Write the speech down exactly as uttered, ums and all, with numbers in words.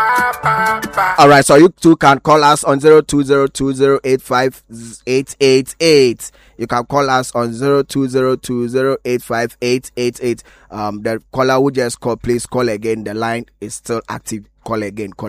All right, so you too can call us on zero two zero two zero eight five eight eight eight. You can call us on zero two zero two zero eight five eight eight eight. Um, the caller who just called, please call again. The line is still active. Call again. Call